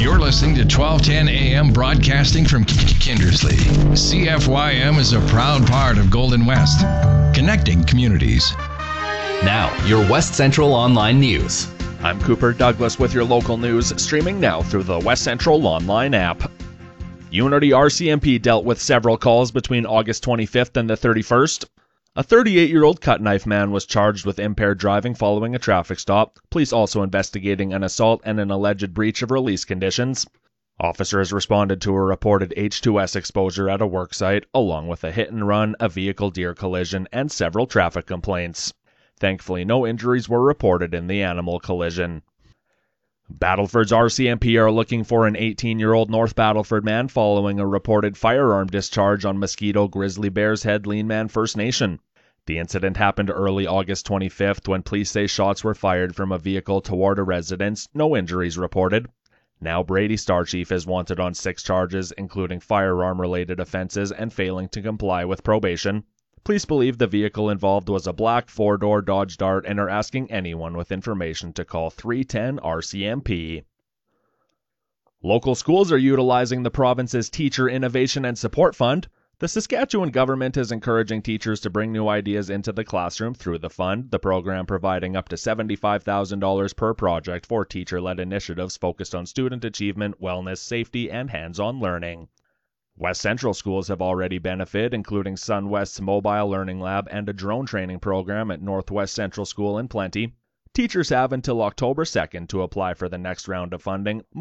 You're listening to 1210 AM broadcasting from Kindersley. CFYM is a proud part of Golden West, connecting communities. Now, your West Central Online News. I'm Cooper Douglas with your local news, streaming now through the West Central Online app. Unity RCMP dealt with several calls between August 25th and the 31st. A 38-year-old cut-knife man was charged with impaired driving following a traffic stop. Police also investigating an assault and an alleged breach of release conditions. Officers responded to a reported H2S exposure at a worksite, along with a hit-and-run, a vehicle-deer collision, and several traffic complaints. Thankfully, no injuries were reported in the animal collision. Battleford's RCMP are looking for an 18-year-old North Battleford man following a reported firearm discharge on Mosquito Grizzly Bears Head Leanman First Nation. The incident happened early August 25th when police say shots were fired from a vehicle toward a residence, no injuries reported. Now Brady Star Chief is wanted on 6 charges, including firearm-related offenses and failing to comply with probation. Police believe the vehicle involved was a black 4-door Dodge Dart and are asking anyone with information to call 310 RCMP. Local schools are utilizing the province's Teacher Innovation and Support Fund. The Saskatchewan government is encouraging teachers to bring new ideas into the classroom through the fund, the program providing up to $75,000 per project for teacher-led initiatives focused on student achievement, wellness, safety, and hands-on learning. West Central schools have already benefited, including SunWest's Mobile Learning Lab and a drone training program at Northwest Central School in Plenty. Teachers have until October 2nd to apply for the next round of funding.